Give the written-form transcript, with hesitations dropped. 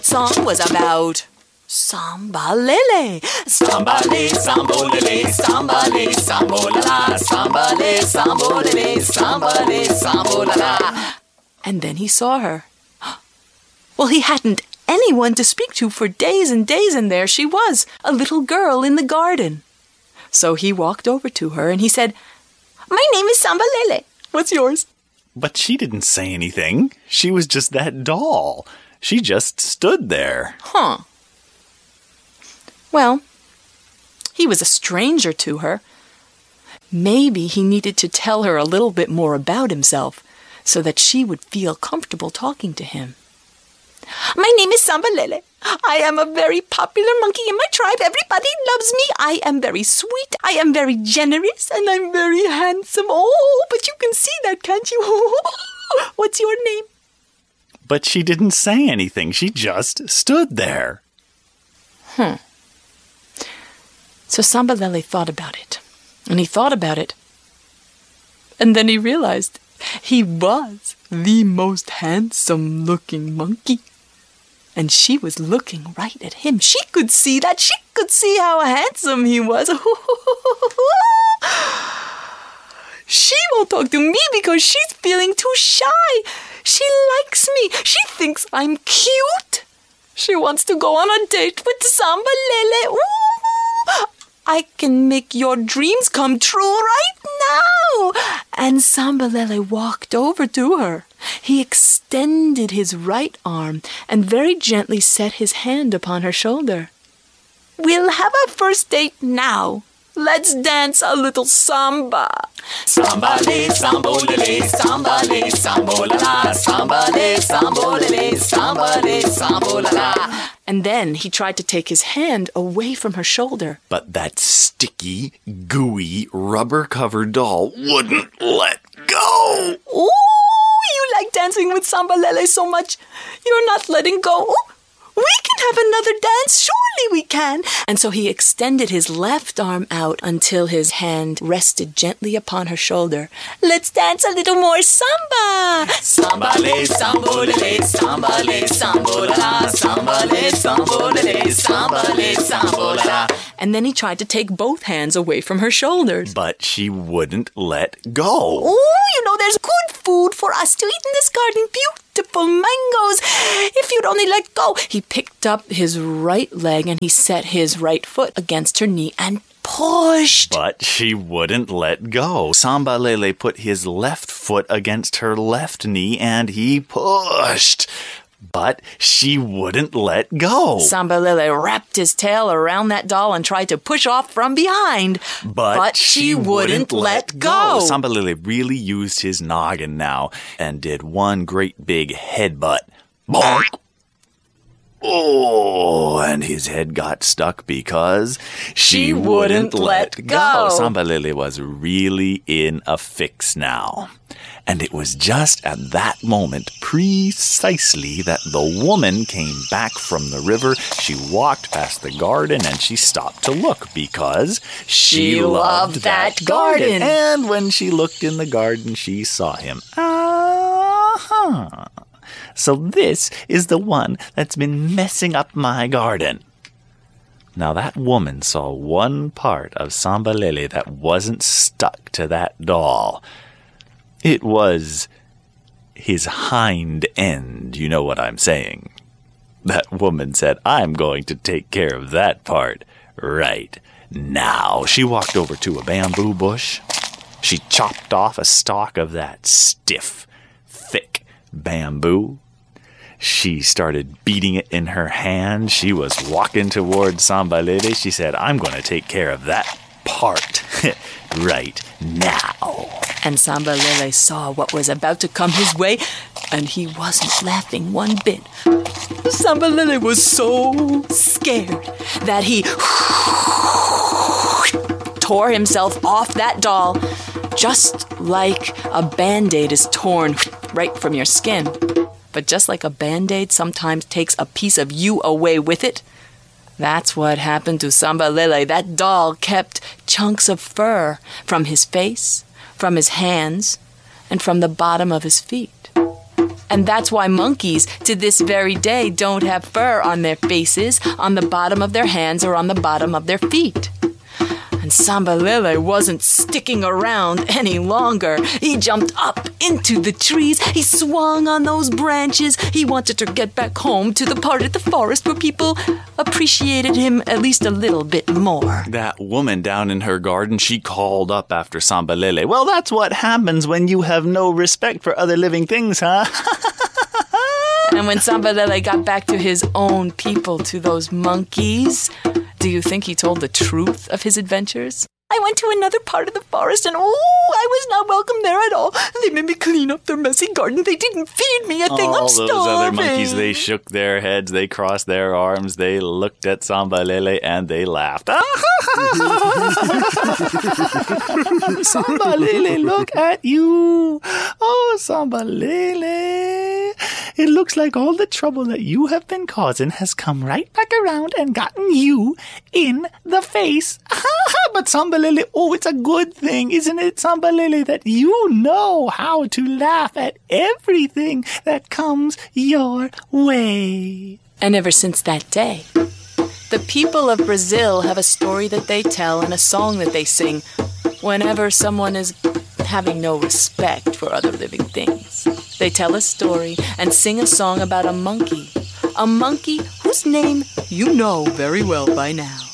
Song was about Sambalele. Sambale, sambolele, sambale, sambolala, sambale, sambolele, sambale, sambolala. And then he saw her. Well, he hadn't anyone to speak to for days and days, and there she was, a little girl in the garden. So he walked over to her and he said, "My name is Sambalele. What's yours?" But she didn't say anything. She was just that doll. She just stood there. Huh. Well, he was a stranger to her. Maybe he needed to tell her a little bit more about himself so that she would feel comfortable talking to him. "My name is Sambalele. I am a very popular monkey in my tribe. Everybody loves me. I am very sweet. I am very generous, and I'm very handsome. Oh, but you can see that, can't you? What's your name?" But she didn't say anything. She just stood there. So Sambalele thought about it, and he thought about it, and then he realized he was the most handsome-looking monkey. And she was looking right at him. She could see that. She could see how handsome he was. She won't talk to me because she's feeling too shy. She likes me. She thinks I'm cute. She wants to go on a date with Sambalele. Ooh, I can make your dreams come true right now. And Sambalele walked over to her. He extended his right arm and very gently set his hand upon her shoulder. "We'll have our first date now. Let's dance a little samba." Sambale, sambolele, sambale, sambolala, sambale, sambolele, sambale, sambolala. And then he tried to take his hand away from her shoulder. But that sticky, gooey, rubber-covered doll wouldn't let go. Ooh, you like dancing with Sambalele so much. You're not letting go. Ooh, we can have another dance. Surely we can. And so he extended his left arm out until his hand rested gently upon her shoulder. "Let's dance a little more samba." Sambale, sambolele, sambale, sambolala, sambale, sambolele, sambale, sambolala. And then he tried to take both hands away from her shoulders. But she wouldn't let go. Oh, there's good food for us to eat in this garden. Beautiful mangoes. If you'd only let go. He picked up his right leg and he set his right foot against her knee and pushed. But she wouldn't let go. Sambalele put his left foot against her left knee and he pushed. But she wouldn't let go. Sambalele wrapped his tail around that doll and tried to push off from behind. But she wouldn't let go. Sambalele really used his noggin now and did one great big headbutt. Bonk! Oh, and his head got stuck because she wouldn't let go. Sambalele was really in a fix now. And it was just at that moment precisely that the woman came back from the river. She walked past the garden and she stopped to look because she loved that garden. And when she looked in the garden, she saw him. So this is the one that's been messing up my garden. Now that woman saw one part of Sambalele that wasn't stuck to that doll. It was his hind end, you know what I'm saying. That woman said, "I'm going to take care of that part right now." She walked over to a bamboo bush. She chopped off a stalk of that stiff, thick bamboo. She started beating it in her hand. She was walking towards Sambalele. She said, "I'm going to take care of that part right now." And Sambalele saw what was about to come his way, and he wasn't laughing one bit. Sambalele was so scared that he tore himself off that doll, just like a Band-Aid is torn right from your skin. But just like a Band-Aid sometimes takes a piece of you away with it, that's what happened to Sambalele. That doll kept chunks of fur from his face, from his hands, and from the bottom of his feet. And that's why monkeys, to this very day, don't have fur on their faces, on the bottom of their hands, or on the bottom of their feet. And Sambalele wasn't sticking around any longer. He jumped up into the trees. He swung on those branches. He wanted to get back home to the part of the forest where people appreciated him at least a little bit more. That woman down in her garden, she called up after Sambalele. Well, that's what happens when you have no respect for other living things, huh? And when Sambalele got back to his own people, to those monkeys, do you think he told the truth of his adventures? I went to another part of the forest and I was not welcome there at all. They made me clean up their messy garden. They didn't feed me a thing. I'm starving. All those other monkeys, they shook their heads, they crossed their arms, they looked at Sambalele and they laughed. Sambalele, look at you. Oh, Sambalele. It looks like all the trouble that you have been causing has come right back around and gotten you in the face. But Sambalele, it's a good thing, isn't it, Sambalele, that you know how to laugh at everything that comes your way. And ever since that day, the people of Brazil have a story that they tell and a song that they sing whenever someone is having no respect for other living things. They tell a story and sing a song about a monkey whose name you know very well by now.